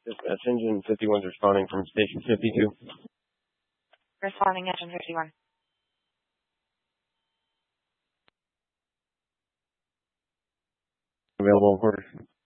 That's engine 51's responding from station 52. Responding engine 51. Available quarters.